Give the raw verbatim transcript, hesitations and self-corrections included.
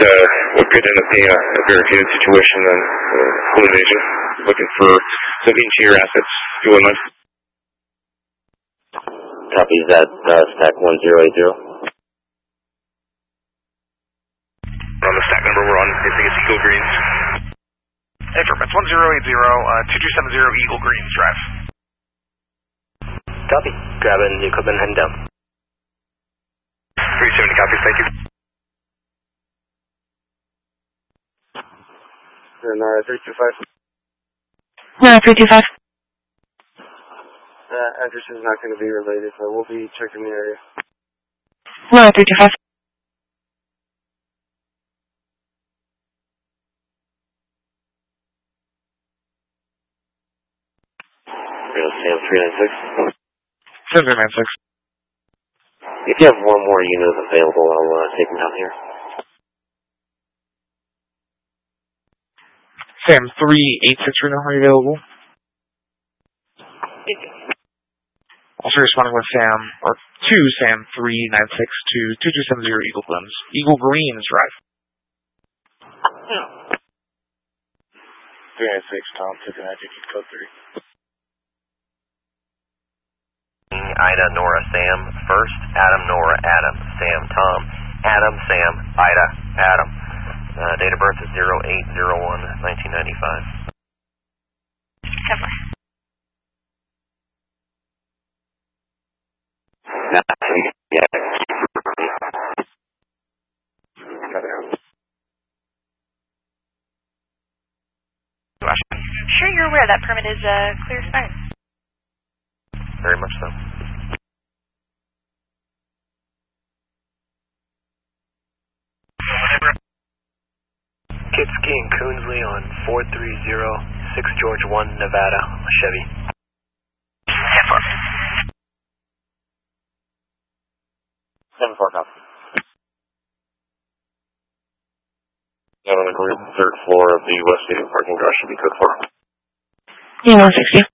uh, what could end up being a, a very good situation on uh, Blue Division. Looking for some interior assets, if you wouldn't mind. Copy that, uh, stack one zero eight zero. On the stack number we're on, I think it's Eagle Greens. Information one zero eight zero, uh, two two seven zero Eagle Greens Drive. Copy. Grabbing the equipment, heading down. three seventy copies, thank you. And uh, three two five. No, three two five. Uh, address is not going to be related, so we'll be checking the area. No, three two five. Sam three nine six. seven three nine six. If you have one more unit available, I'll uh, take them down here. Sam three eight six right now, are you available? Also responding with Sam, or two Sam three nine six to two two seven zero Eagle Greens. Eagle Greens Drive. three nine six, Tom, taking I G code three. Ida, Nora, Sam, first, Adam, Nora, Adam, Sam, Tom, Adam, Sam, Ida, Adam. Uh, date of birth is zero eight zero one nineteen ninety-five. Cover. Sure you're aware that permit is uh, clear expired? Very much so. Kid skiing Coonsley on four three zero six George one, Nevada, Chevy. ten four. seven four, copy. Down on the group, third floor of the West Stadium parking garage should be code four. Yeah, one sixty.